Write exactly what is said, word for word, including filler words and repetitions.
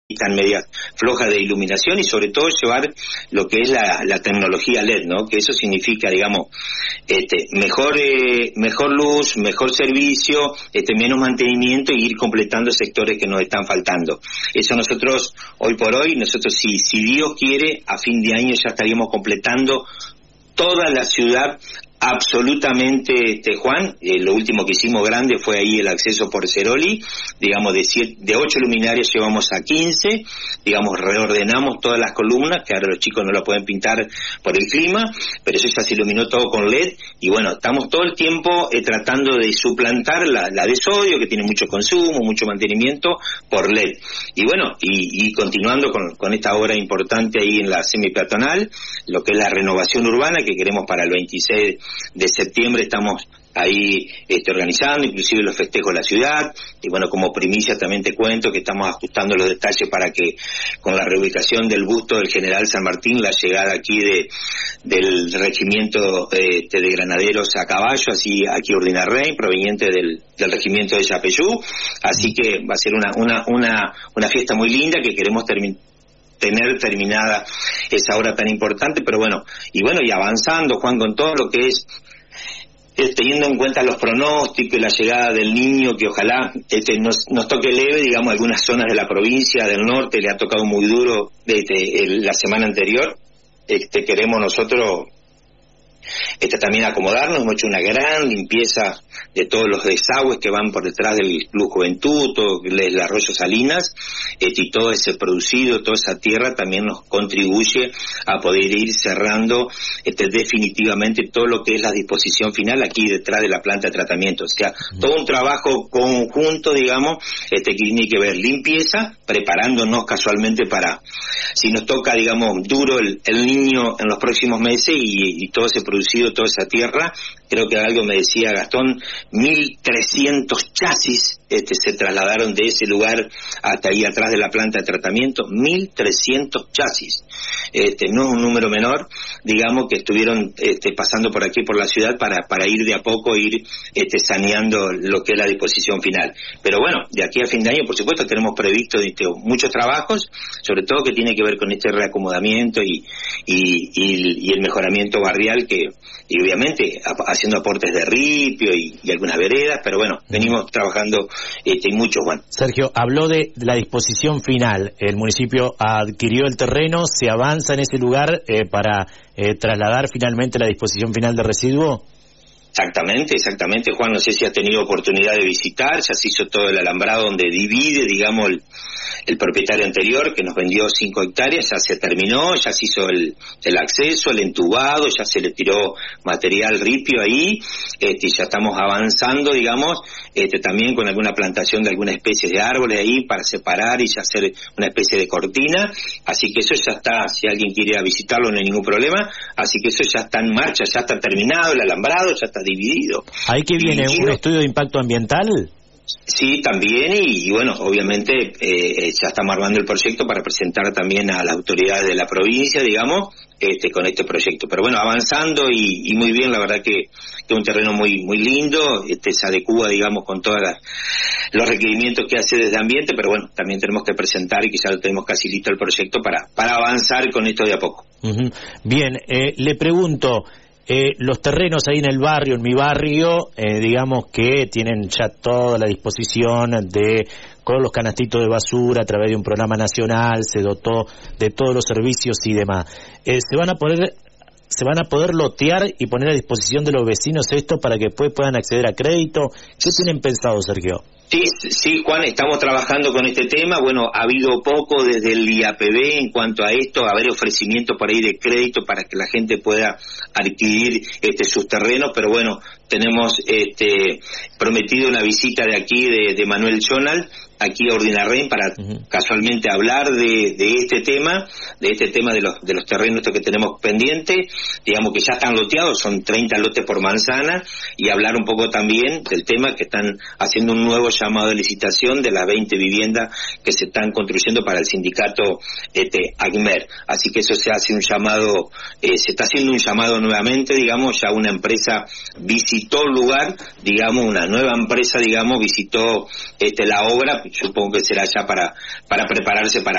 están medias flojas de iluminación y sobre todo llevar lo que es la, la tecnología L E D, ¿no? Que eso significa, digamos, este, mejor eh, mejor luz, mejor servicio, este, menos mantenimiento y ir completando sectores que nos están faltando. Eso nosotros, hoy por hoy, nosotros si, si Dios quiere, a fin de año ya estaríamos completando toda la ciudad. Absolutamente, este, Juan, eh, lo último que hicimos grande fue ahí el acceso por Ceroli, digamos de siete, de ocho luminarias llevamos a quince, digamos reordenamos todas las columnas, que ahora los chicos no la pueden pintar por el clima, pero eso ya se iluminó todo con L E D, y bueno, estamos todo el tiempo eh, tratando de suplantar la, la de sodio, que tiene mucho consumo, mucho mantenimiento, por L E D. Y bueno, y, y continuando con, con esta obra importante ahí en la semipeatonal, lo que es la renovación urbana, que queremos para el veintiséis de septiembre estamos ahí este, organizando, inclusive los festejos de la ciudad, y bueno, como primicia también te cuento que estamos ajustando los detalles para que con la reubicación del busto del general San Martín, la llegada aquí de del regimiento eh, de granaderos a caballo, así aquí Urdinarrey, proveniente del, del regimiento de Yapeyú, así que va a ser una una una una fiesta muy linda que queremos terminar tener terminada esa obra tan importante, pero bueno, y bueno, y avanzando, Juan, con todo lo que es, es teniendo en cuenta los pronósticos y la llegada del niño, que ojalá este, nos, nos toque leve, digamos, algunas zonas de la provincia del norte le ha tocado muy duro este, el, la semana anterior, este, queremos nosotros este, también acomodarnos, hemos hecho una gran limpieza de todos los desagües que van por detrás del Club Juventud, todo el arroyo Salinas, este, y todo ese producido, toda esa tierra también nos contribuye a poder ir cerrando este, definitivamente todo lo que es la disposición final aquí detrás de la planta de tratamiento. O sea, todo un trabajo conjunto, digamos, este, que tiene que ver limpieza, preparándonos casualmente para, si nos toca, digamos, duro el, el niño en los próximos meses y, y todo ese producido, toda esa tierra, creo que algo me decía Gastón, mil trescientos chasis este, se trasladaron de ese lugar hasta ahí atrás de la planta de tratamiento, mil trescientos chasis, este, no es un número menor, digamos, que estuvieron este, pasando por aquí por la ciudad para para ir de a poco, ir este, saneando lo que es la disposición final. Pero bueno, de aquí a fin de año, por supuesto, tenemos previsto este, muchos trabajos, sobre todo que tiene que ver con este reacomodamiento y, y, y, y el mejoramiento barrial, que y obviamente haciendo aportes de ripio y, y algunas veredas, pero bueno, venimos trabajando este, y mucho, Juan. Sergio, habló de la disposición final. El municipio adquirió el terreno, se avanza en ese lugar eh, para eh, trasladar finalmente la disposición final de residuo. Exactamente, exactamente, Juan, no sé si has tenido oportunidad de visitar, ya se hizo todo el alambrado donde divide, digamos, el, el propietario anterior que nos vendió cinco hectáreas, ya se terminó, ya se hizo el, el acceso, el entubado, ya se le tiró material ripio ahí, este, ya estamos avanzando, digamos, este, también con alguna plantación de alguna especie de árboles ahí para separar y ya hacer una especie de cortina, así que eso ya está, si alguien quiere ir a visitarlo no hay ningún problema, así que eso ya está en marcha, ya está terminado el alambrado, ya está dividido. ¿Ahí que viene dividido. Un estudio de impacto ambiental? Sí, también, y, y bueno, obviamente eh, ya estamos armando el proyecto para presentar también a las autoridades de la provincia, digamos, este con este proyecto. Pero bueno, avanzando y, y muy bien, la verdad que es un terreno muy muy lindo, este se adecúa, digamos, con todos los requerimientos que hace desde ambiente, pero bueno, también tenemos que presentar y que ya lo tenemos casi listo el proyecto para, para avanzar con esto de a poco. Uh-huh. Bien, eh, le pregunto, Eh, los terrenos ahí en el barrio, en mi barrio, eh, digamos que tienen ya toda la disposición de con los canastitos de basura a través de un programa nacional, se dotó de todos los servicios y demás. Eh, se van a poder se van a poder lotear y poner a disposición de los vecinos esto para que después puedan acceder a crédito. ¿Qué tienen pensado, Sergio? Sí, sí, Juan, estamos trabajando con este tema. Bueno, ha habido poco desde el I A P B en cuanto a esto, a haber ofrecimiento por ahí de crédito para que la gente pueda adquirir este sus terrenos, pero bueno, tenemos este prometido una visita de aquí de, de Manuel Jonal aquí a Urdinarrey para uh-huh. casualmente hablar de, de este tema, de este tema de los de los terrenos que tenemos pendientes, digamos que ya están loteados, son treinta lotes por manzana, y hablar un poco también del tema que están haciendo un nuevo llamado de licitación de las veinte viviendas que se están construyendo para el sindicato este ACMER, así que eso se hace un llamado, eh, se está haciendo un llamado nuevamente, digamos, ya una empresa visitó el lugar, digamos, una nueva empresa, digamos, visitó este la obra, supongo que será ya para para prepararse para